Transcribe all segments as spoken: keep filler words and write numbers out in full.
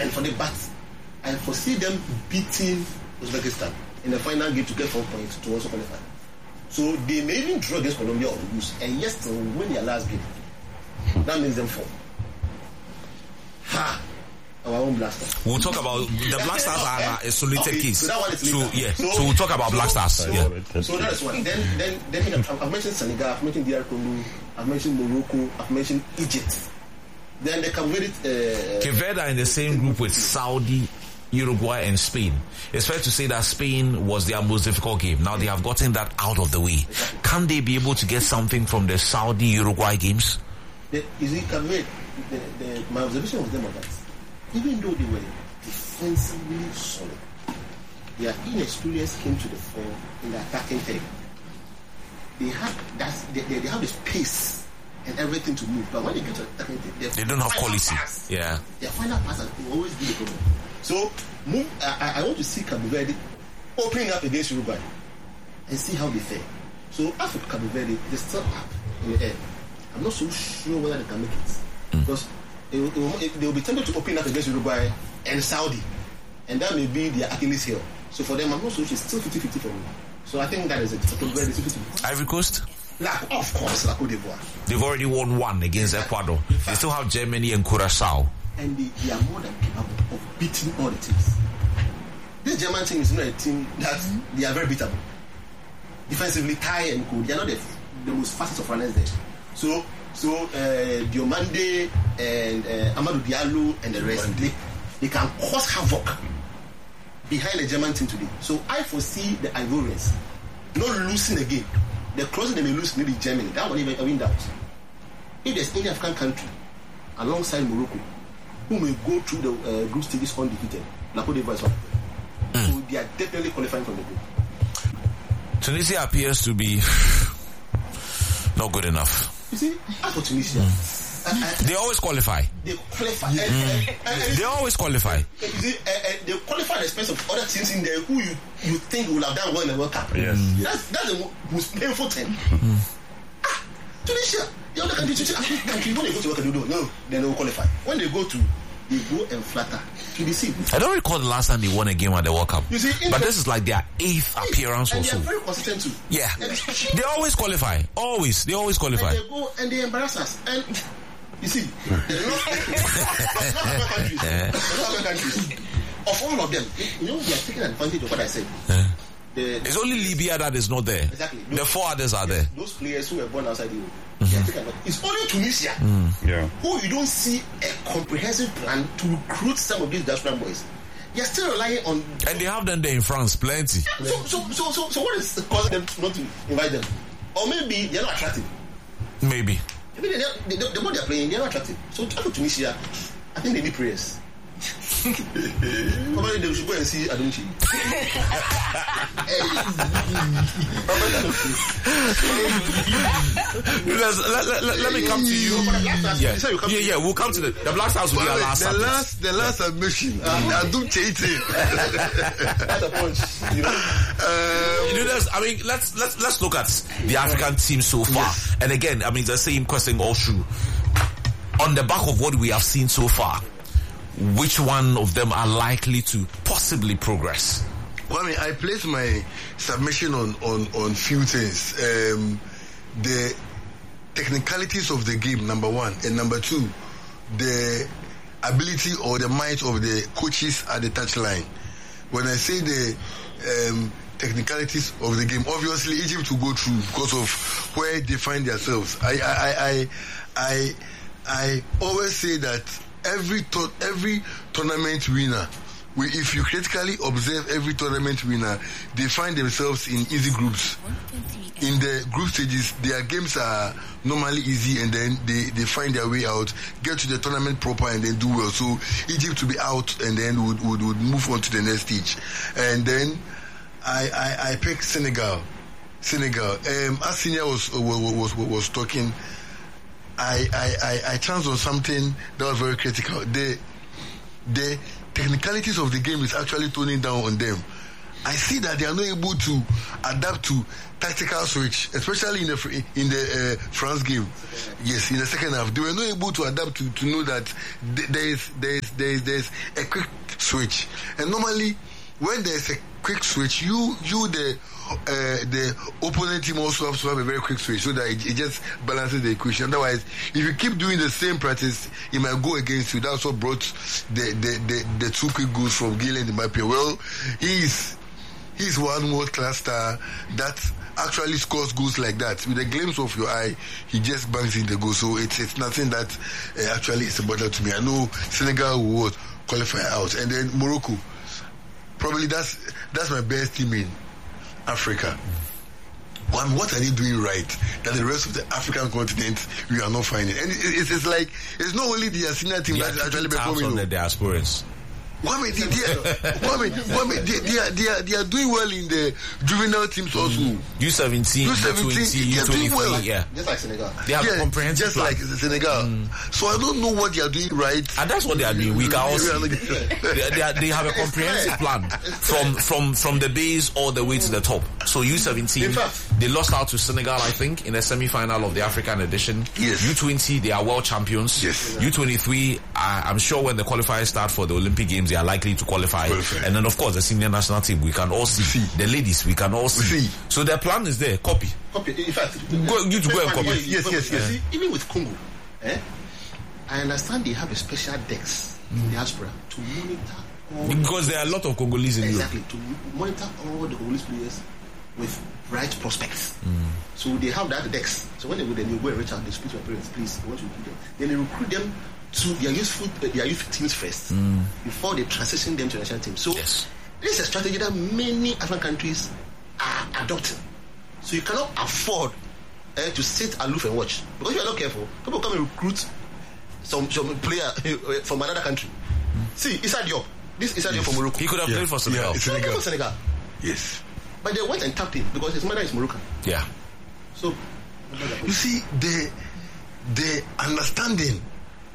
And for the but, I foresee them beating Uzbekistan in the final game to get four points to also qualify. So they may even draw against Colombia or lose, and yes, they will win their last game. That means them four. Ha! Our own Black Stars. We'll talk about the Black Stars are an isolated okay, case. So that one is so, yeah. So, so we'll talk about so, Black Stars. So, yeah. so that is one. Then, then, then I've mentioned Senegal, I've mentioned D R Congo, I've mentioned Morocco, I've mentioned Egypt. Then they can win it. Uh, Cape Verde are in the same group with Saudi, Uruguay, and Spain. It's fair to say that Spain was their most difficult game. Now they have gotten that out of the way. Can they be able to get something from the Saudi Uruguay games? The, you see, Cape Verde, the, the, my observation of them was that even though they were defensively solid, their inexperience came to the fore in the attacking third. They have that. They, they, they have the space and everything to move, but when they get to the attacking third, they don't have quality. Pass, yeah, their final pass will always be the problem. So, move. I, I want to see Cape Verde opening up against Uruguay and see how they fare. So, as for Cape Verde, they're still up in the air. I'm not so sure whether they can make it mm. because it will, it will, it, they will be tempted to open up against Uruguay and Saudi, and that may be their Achilles heel. So for them, I'm not so sure. It's still fifty-fifty for me. So I think that is it. For Cape Verde, fifty-fifty. Ivory Coast? Like, of course, like Cote d'Ivoire. They've already won one against Ecuador. They still have Germany and Curaçao. And they, they are more than capable of beating all the teams. This German team is not a team that mm-hmm. they are very beatable. Defensively, Kai and Co, they are not the, the most fastest of runners there. So, so uh, Diomande and uh, Amadou Diallo and the rest, they, they can cause havoc behind the German team today. So I foresee the Ivorians not losing the game. The closer they may lose, maybe Germany. That one even I win doubt. If there's any African country alongside Morocco who may go through the uh, group stages undefeated, La Cote d'Ivoire is one. Mm. So they are definitely qualifying for the group. Tunisia appears to be not good enough. You see, as for Tunisia, mm. uh, uh, they always qualify. They qualify. Mm. And, and, and, and, they always qualify. You see, uh, uh, they qualify at the expense of other teams in there who you, you think will have done well in the World Cup. Yes. Mm. That's, that's the most painful thing. Mm. Ah, Tunisia, the other country, Tunisia, country, when they go to World Cup, they don't know, they don't qualify. When they go to, they go and flatter to the sea. I don't recall the last time they won a game at the World Cup. You see, but this is like their eighth eighth, appearance and or so. And they're very consistent too. Yeah. They always qualify. Always. They always qualify. And they go and they embarrass us. And you see, there are not other countries. There are not other countries. Of all of them, you know, they are taking advantage of what I said. Yeah. The, it's only Libya that is not there. Exactly. Those, the four others are there. Those players who were born outside Europe. Mm-hmm. It's only Tunisia mm. yeah. who you don't see a comprehensive plan to recruit some of these diaspora boys. You're still relying on... And they have them there in France, plenty. So, so, so, so, so what is causing them not to invite them? Or maybe they're not attractive. Maybe. Maybe they're, they, they, the more they're playing, they're not attractive. So, to Tunisia, I think they need prayers. Probably they should go and see Adonchi. let, let, let, let me come to you. Yeah, yeah, yeah. We'll come to the the Black Stars will be our last. The subject. last, the last admission. Adonchi. That's a punch. You know. Um, you know, I mean, let's let's let's look at the African team so far. Yes. And again, I mean, the same question all true. On the back of what we have seen so far, which one of them are likely to possibly progress? Well, I mean, I place my submission on on on few things. Um, the technicalities of the game, number one, and number two, the ability or the might of the coaches at the touchline. When I say the um, technicalities of the game, obviously Egypt will go through because of where they find themselves. I I I I I always say that every to- every tournament winner, we, if you critically observe every tournament winner, they find themselves in easy groups. In the group stages, their games are normally easy, and then they, they find their way out, get to the tournament proper, and then do well. So Egypt will be out, and then would would, would move on to the next stage. And then I I, I pick Senegal. Senegal. Um, as Senior was was was, was talking, I, I, I, I chanced on something that was very critical. The the technicalities of the game is actually toning down on them. I see that they are not able to adapt to tactical switch, especially in the in the uh, France game. Yes, in the second half, they were not able to adapt to, to know that there is there is there is there is a quick switch. And normally, when there is a quick switch, you you the uh, the opponent team also has to have a very quick switch so that it, it just balances the equation. Otherwise, if you keep doing the same practice, it might go against you. That's what brought the the the, the two quick goals from Gillen in my opinion. Well, he's he's one world class star that actually scores goals like that. With a glimpse of your eye, he just bangs in the goal. So it's it's nothing that uh, actually is a bother to me. I know Senegal will qualify out, and then Morocco. Probably that's that's my best team in Africa. Well, what are they doing right that the rest of the African continent we are not finding? And it, it's, it's like it's not only the senior team yeah, that's actually performing. On the diasporans. Kwame, they, they, are, Kwame, Kwame, they, they, are, they, are, they are doing well in the juvenile teams also. Mm. U seventeen, U twenty, U twenty-three, well. yeah. Just like Senegal. They have yeah, a comprehensive Just plan. like Senegal. Mm. So I don't know what they are doing right. And that's what they are doing. We can also they, they, are, they have a comprehensive plan from, from, from the base all the way to the top. So U seventeen, they lost out to Senegal, I think, in the semi-final of the African edition. Yes. U twenty, they are world champions. Yes. U twenty-three, I, I'm sure when the qualifiers start for the Olympic Games, they are likely to qualify. Qualify. And then, of course, the senior national team, we can all see. see. The ladies, we can all see. see. So their plan is there. Copy. Copy. In fact, go, you to go and copy. Yes, yes, yes. yes. See, even with Congo, eh, I understand they have a special desk in diaspora to monitor all because there are a lot of Congolese in exactly Europe. to monitor all the Congolese players with bright prospects. Mm. So they have that desk. So when they go, then they go and reach out. They speak to their parents, please. I want to recruit them. Then they recruit them to their youthful, their youth teams first mm. before they transition them to the national team. So yes. this is a strategy that many African countries are adopting. So you cannot afford uh, to sit aloof and watch because if you are not careful, people come and recruit some some player from another country. Mm. See, Issa Diop. This Issa Diop yes. from Morocco. He could have yeah. played for Senegal. Yeah, Senegal. For Senegal. Yes. But they went and tapped him because his mother is Moroccan. Yeah. So you see the the understanding.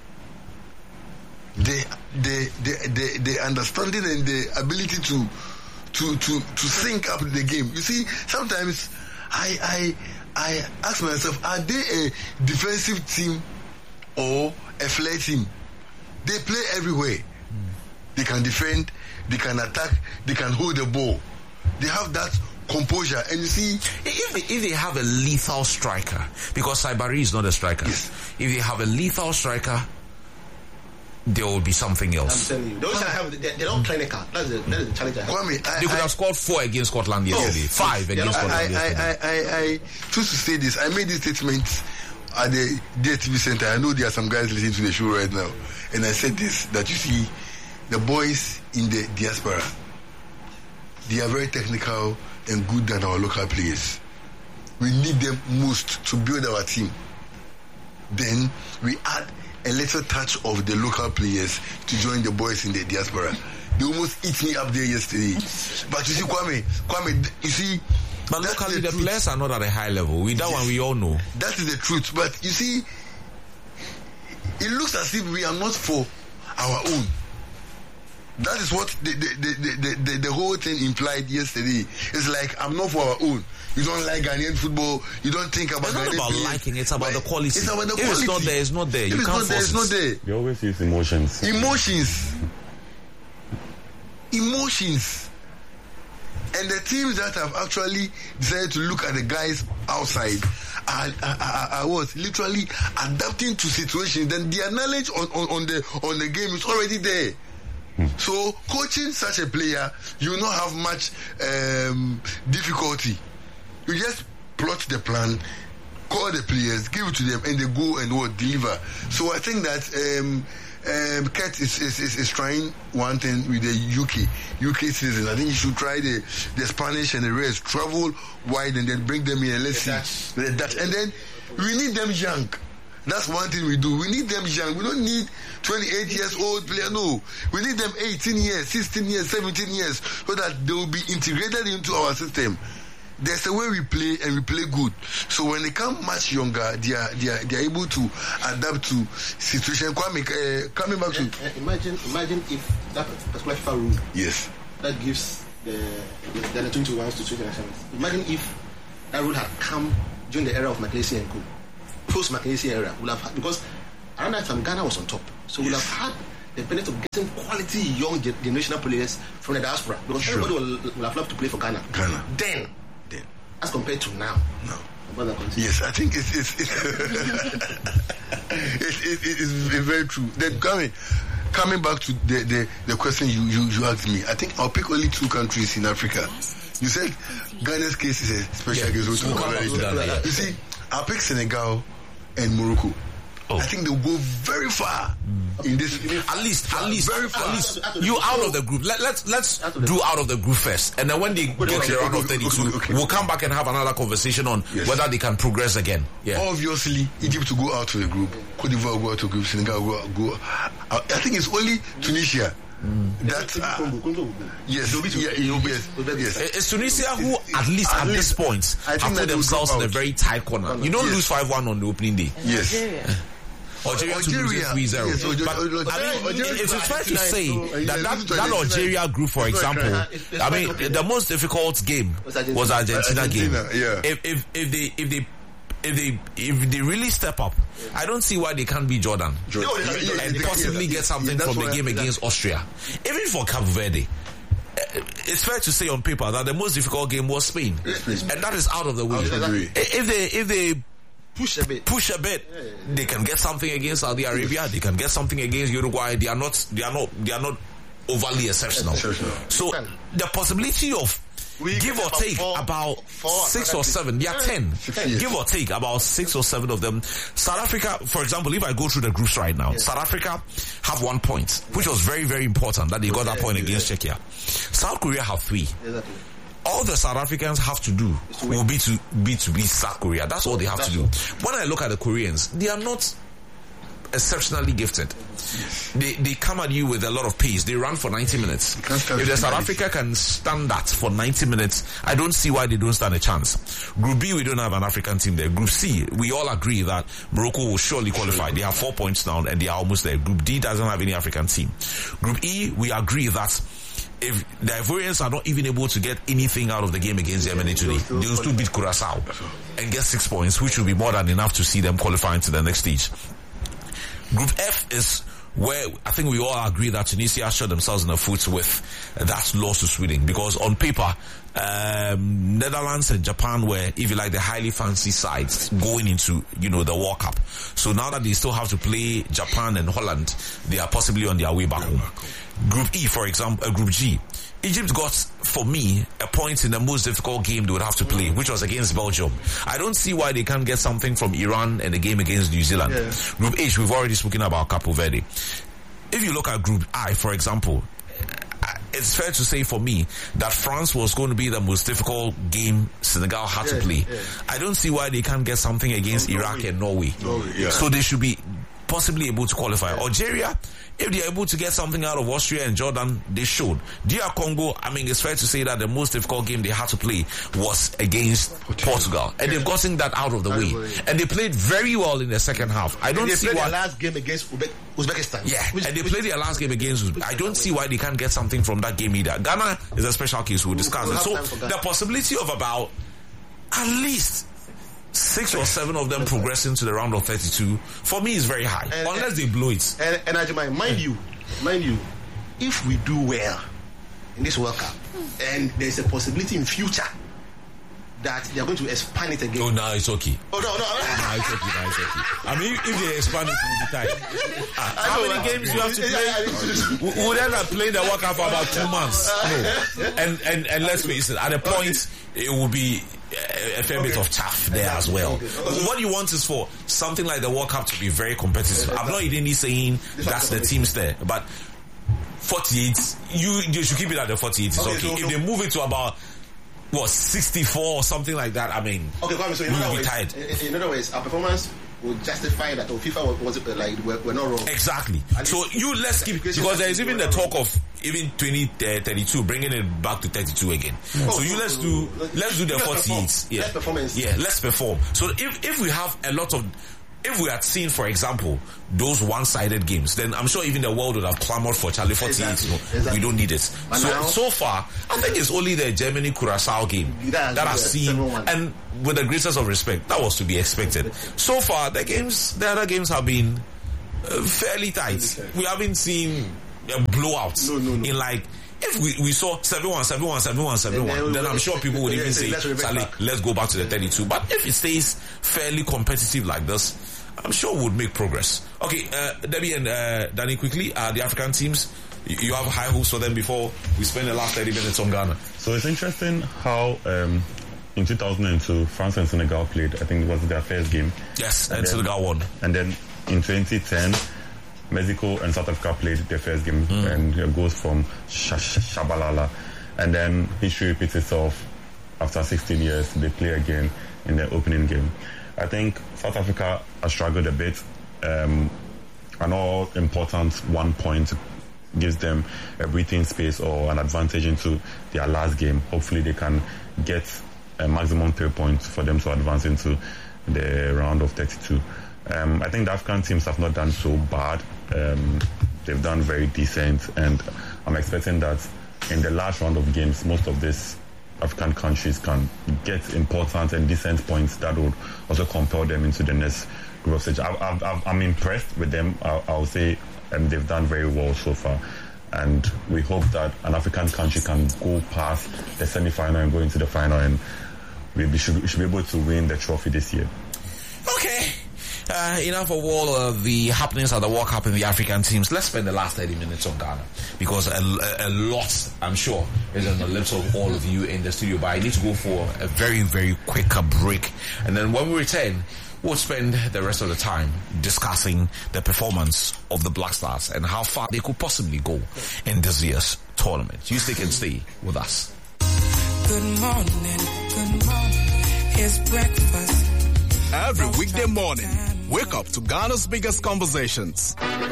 The, the the the the understanding and the ability to to to to sync up the game. You see, sometimes I I I ask myself, are they a defensive team or a flair team? They play everywhere. Mm. They can defend, they can attack, they can hold the ball. They have that composure. And you see, if they, if they have a lethal striker, because Saibari is not a striker. Yes. If they have a lethal striker, there will be something else. I'm telling you, those have they, they don't train a car. That's the, that is the challenge I have. Kwame, I, they could I, have scored four against Scotland yesterday, yes, five yes, against I, Scotland I, yesterday. I, I, I, I choose to say this. I made this statement at the D S T V Center. I know there are some guys listening to the show right now, and I said this, that you see, the boys in the diaspora, they are very technical and good than our local players. We need them most to build our team. Then we add a little touch of the local players to join the boys in the diaspora. They almost eat me up there yesterday. But you see, Kwame, Kwame, you see, but locally the, the players are not at a high level. With that yes. one, we all know. That is the truth. But you see, it looks as if we are not for our own. That is what the the, the, the, the, the whole thing implied yesterday. It's like, I'm not for our own. You don't like Ghanaian football. You don't think about Ghanaian. It's not about players. Liking. It's about but the quality. It's about the if quality. It's not there. It's not there. If you it's can't not there. It's not there. You always use emotions. Emotions. Emotions. And the teams that have actually decided to look at the guys outside are, are, are, are what? Literally adapting to situations. Then their knowledge on, on, on the on the game is already there. So coaching such a player, you will not have much um, difficulty. You just plot the plan, call the players, give it to them, and they go and what, deliver. So I think that um, um, Kurt is, is, is, is trying one thing with the U K U K citizens. I think you should try the, the Spanish and the rest. Travel wide and then bring them in and let's the see the Dutch. And then we need them young. That's one thing we do. We need them young. We don't need twenty-eight years old player. No, we need them eighteen years, sixteen years, seventeen years, so that they will be integrated into our system. There's a way we play and we play good. So when they come much younger, they are they are, they are able to adapt to situation. Kwame, uh, coming back to uh, imagine imagine if that particular FIFA rule yes that gives the the, the twenty-ones to twenty nationals. Imagine if that rule had come during the era of McKenzie and Co. Post McKenzie era, we'll have had, because around that time Ghana was on top, so we'll have had the benefit of getting quality young generational players from the diaspora, because sure. everybody will, will have loved to play for Ghana. Ghana. Then, then, as compared to now, no. Yes, I think it's it's it's, it's, it's, it's very true. Then coming coming back to the, the, the question you, you, you asked me, I think I'll pick only two countries in Africa. You said Ghana's case is a special case. Yeah. You see, I'll pick Senegal and Morocco. Oh. I think they'll go very far mm. in this. At least, at least, very far. At least you out of the group. Let, let's let's do out of the group first, and then when they get to the round of thirty-two, okay, okay. we'll come back and have another conversation on yes. whether they can progress again. Yeah. Obviously, Egypt to go out of the group, Cote d'Ivoire go out of the group, Senegal go go. I think it's only Tunisia. Mm. That uh, yes, yeah, yes, yes. It's Tunisia who, at least at, at least, this point, have put themselves in a very tight corner. You don't yes. lose five one on the opening day. Yes. Algeria, Algeria to lose three zero. Yes, Algeria, but Algeria, I mean, Algeria, it's fair to say that that, that Algeria group, for example, I mean, the most difficult game was Argentina, Argentina game. Yeah. If if if they if they if they if they really step up, I don't see why they can't beat Jordan, Jordan. Yeah, and possibly yeah, get something yeah, from the game against Austria. Even for Cape Verde, it's fair to say on paper that the most difficult game was Spain, and that is out of the way. If they if they push a bit, push a bit, yeah, yeah, yeah. they can get something against Saudi Arabia. They can get something against Uruguay. They are not they are not they are not overly exceptional. exceptional. So the possibility of we give or take four, about four, six or seven, yeah, ten. ten. Give or take about six or seven of them. South Africa, for example, if I go through the groups right now, yeah. South Africa have one point, which was very, very important that they got that point against Czechia. South Korea have three. Exactly. All the South Africans have to do will be to be to beat South Korea. That's all they have That's to do. When I look at the Koreans, they are not exceptionally gifted. They they come at you with a lot of pace. They run for ninety minutes. If the South Africa can stand that for ninety minutes, I don't see why they don't stand a chance. Group B, we don't have an African team there. Group C, we all agree that Morocco will surely qualify. They have four points now and they are almost there. Group D doesn't have any African team. Group E, we agree that if the Ivorians are not even able to get anything out of the game against Germany today, they will still beat Curaçao and get six points, which will be more than enough to see them qualifying to the next stage. Group F is where I think we all agree that Tunisia shot themselves in the foot with that loss to Sweden, because on paper, um, Netherlands and Japan were, if you like, the highly fancy sides going into, you know, the World Cup. So now that they still have to play Japan and Holland, they are possibly on their way back home. Group E, for example, uh, Group G, Egypt got, for me, a point in the most difficult game they would have to play, which was against Belgium. I don't see why they can't get something from Iran and the game against New Zealand. Yeah. Group H, we've already spoken about Cape Verde. If you look at Group I, for example, it's fair to say for me that France was going to be the most difficult game Senegal had yeah, to play. Yeah. I don't see why they can't get something against Norway. Iraq and Norway. Norway yeah. So they should be possibly able to qualify. Yeah. Algeria, if they're able to get something out of Austria and Jordan, they should. D R Congo, I mean, it's fair to say that the most difficult game they had to play was against Portugal. Portugal. And yeah. they've gotten that out of the way. And they played very well in the second half. I don't and they see played why... their last game against Uzbe- Uzbekistan. Yeah, which, and they which, played their last game against Uzbekistan. I don't see why they can't get something from that game either. Ghana is a special case, we'll discuss we'll it. So the possibility of about at least six or seven of them progressing to the round of thirty-two, for me, is very high. And, unless and, they blow it. And, and Ajimai, mind you, mind you, if we do well in this World Cup, and there's a possibility in future that they are going to expand it again. Oh, no, it's okay. Oh, no, no. no, it's okay, no, it's okay. I mean, if they expand it, it will be tight. Uh, how many games do you have to play? We would end up playing the World Cup for about two months. No. And, and, and let's face it, at a point, it will be a, a fair okay. bit of chaff there as well. Okay. Okay. What you want is for something like the World Cup to be very competitive. I'm not even saying that's the teams there, but forty-eight, you, you should keep it at the forty-eight. It's okay. okay. So, if they move it to about what, sixty-four or something like that, I mean, okay, so in other, ways, in, in other ways, our performance will justify that, or FIFA was, was like, we're, we're not wrong. Exactly. So you, let's keep, because there is even the talk of even twenty thirty-two, bringing it back to thirty-two again. Oh, so you let's do, let's do the forty-eight. Yeah. Let's performance. Yeah, let's perform. So if, if we have a lot of, if we had seen, for example, those one-sided games, then I'm sure even the world would have clamored for Charlie forty-eight. Exactly. No, Exactly. we don't need it. But So now, so far, I think it's only the Germany-Curacao game That that I've has seen, seven one. and with the greatest of respect, that was to be expected. So far, the games, the other games have been uh, fairly tight. We haven't seen a blowout No, no, no. in like. If we, we saw seven one, seven one, seven one, seven one, then I'm sure people would Yeah, even say, say, let's revert Charlie, back. let's go back to the thirty-two. But if it stays fairly competitive like this, I'm sure we'll make progress. Okay, uh, Debbie and uh, Danny, quickly, uh, the African teams, you, you have high hopes for them before we spend the last thirty minutes on Ghana. So it's interesting how um, in two thousand two, France and Senegal played. I think it was their first game. Yes, and, And then- Senegal won. And then in twenty ten, Mexico and South Africa played their first game, Mm. and it goes from sh- sh- Shabalala. And then history repeats itself. After sixteen years, they play again in the opening game. I think South Africa has struggled a bit. Um, an all-important one point gives them a breathing space or an advantage into their last game. Hopefully they can get a maximum three points for them to advance into the round of thirty-two. Um, I think the African teams have not done so bad. Um, they've done very decent, and I'm expecting that in the last round of games, most of these African countries can get important and decent points that would also compel them into the next group stage. I, I, I, I'm impressed with them. I, I'll say um, they've done very well so far. And we hope that an African country can go past the semi-final and go into the final, and we should, we should be able to win the trophy this year. Okay. Uh, enough of all of the happenings at the World Cup in the African teams. Let's spend the last thirty minutes on Ghana, because a, a, a lot, I'm sure, is on the lips of all of you in the studio. But I need to go for a very, very quick break. And then when we return, we'll spend the rest of the time discussing the performance of the Black Stars and how far they could possibly go in this year's tournament. You stick and stay with us. Good morning, good morning. Here's breakfast. Every weekday morning, wake up to Ghana's biggest conversations.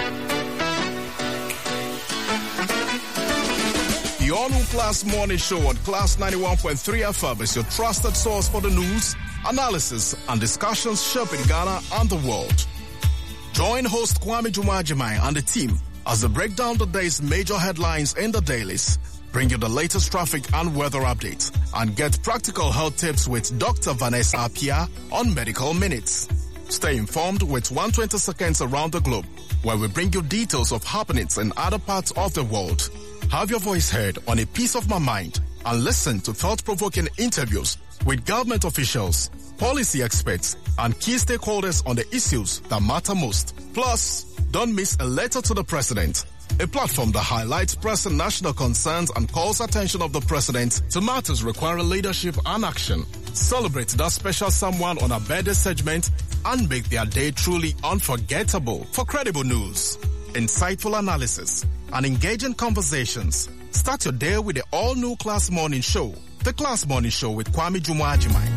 Your new Class Morning Show on Class ninety-one point three F M is your trusted source for the news, analysis, and discussions shaping Ghana and the world. Join host Kwame Jumajimai and the team as they break down the day's major headlines in the dailies, bring you the latest traffic and weather updates, and get practical health tips with Doctor Vanessa Apia on Medical Minutes. Stay informed with one hundred twenty seconds around the globe, where we bring you details of happenings in other parts of the world. Have your voice heard on A Piece of My Mind, and listen to thought-provoking interviews with government officials, policy experts, and key stakeholders on the issues that matter most. Plus, don't miss a letter to the president, a platform that highlights pressing national concerns and calls attention of the president to matters requiring leadership and action. Celebrate that special someone on a birthday segment and make their day truly unforgettable. For credible news, insightful analysis, and engaging conversations, start your day with the all-new Class Morning Show. The Class Morning Show with Kwame Jumajimai.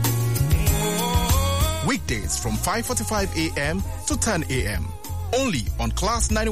Weekdays from five forty-five a.m. to ten a.m. Only on Class ninety-one.